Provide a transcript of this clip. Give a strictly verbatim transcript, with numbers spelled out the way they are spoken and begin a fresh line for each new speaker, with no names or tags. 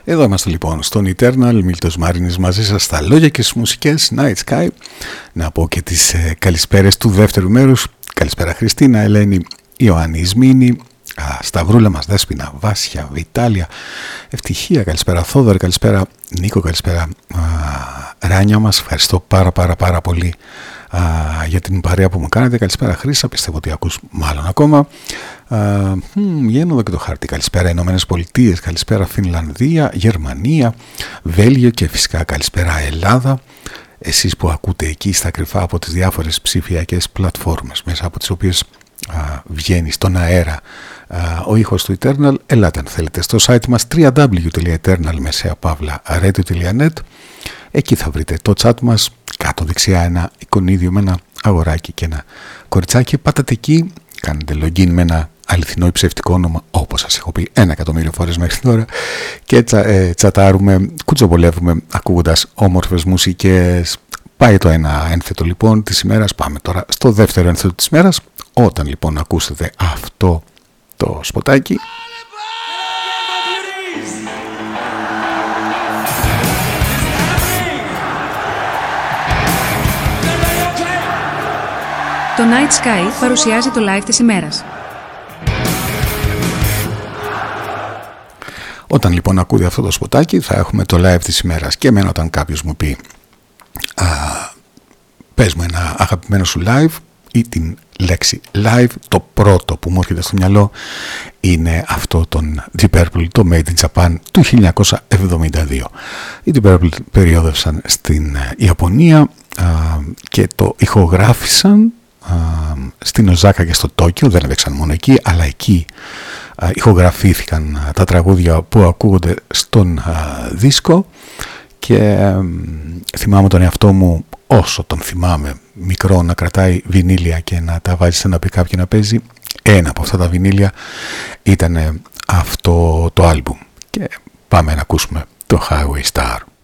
Εδώ είμαστε λοιπόν στον Eternal, Μίλτος Μάρινης μαζί σας στα λόγια και στις μουσικές Night Sky. Να πω και τις ε, καλησπέρες του δεύτερου μέρους. Καλησπέρα Χριστίνα, Ελένη, Ιωάννη, Ισμήνη, α, Σταυρούλα μας, Δέσποινα, Βάσια, Βιτάλια, Ευτυχία, καλησπέρα Θόδωρη, καλησπέρα Νίκο, καλησπέρα α, Ράνια μας. Ευχαριστώ πάρα πάρα πάρα πολύ α, για την παρέα που μου κάνετε. Καλησπέρα Χρύσα, πιστεύω ότι ακούς μάλλον ακόμα. Βγαίνω εδώ και το χάρτη. Καλησπέρα Ηνωμένες Πολιτείες, καλησπέρα Φινλανδία, Γερμανία, Βέλγιο και φυσικά καλησπέρα Ελλάδα. Εσείς που ακούτε εκεί στα κρυφά από τις διάφορες ψηφιακές πλατφόρμες μέσα από τις οποίες α, βγαίνει στον αέρα α, ο ήχος του Eternal, ελάτε αν θέλετε στο site μας double-u double-u double-u τελεία eternal μεσαία παύλα radio τελεία net. Εκεί θα βρείτε το chat μας, κάτω δεξιά ένα εικονίδιο με ένα αγοράκι και ένα κοριτσάκι. Πάtate εκεί, κάνετε login με ένα αληθινό ή ψευτικό όνομα, όπως σας έχω πει ένα εκατομμύριο φορές μέχρι τώρα, και τσα, ε, τσατάρουμε, κουτσοβολεύουμε ακούγοντας όμορφες μουσικές. Πάει το ένα ένθετο λοιπόν της ημέρας, πάμε τώρα στο δεύτερο ένθετο της ημέρας. Όταν λοιπόν ακούσετε αυτό το σποτάκι,
το Night Sky παρουσιάζει το live της ημέρας.
Όταν λοιπόν ακούτε αυτό το σποτάκι θα έχουμε το live της ημέρας. Και εμένα όταν κάποιος μου πει α, πες μου ένα αγαπημένο σου live ή την λέξη live, το πρώτο που μου έρχεται στο μυαλό είναι αυτό των Deep Purple, το Made in Japan του χίλια εννιακόσια εβδομήντα δύο. Οι Deep Purple περιόδευσαν στην Ιαπωνία α, και το ηχογράφησαν α, στην Οζάκα και στο Τόκιο. Δεν έπαιξαν μόνο εκεί, αλλά εκεί α, ηχογραφήθηκαν α, τα τραγούδια που ακούγονται στον α, δίσκο. Και α, θυμάμαι τον εαυτό μου, όσο τον θυμάμαι μικρό, να κρατάει βινίλια και να τα βάζει σε ένα pick-up και να παίζει. Ένα από αυτά τα βινίλια ήταν αυτό το άλμπουμ. Και πάμε να ακούσουμε το Highway Star.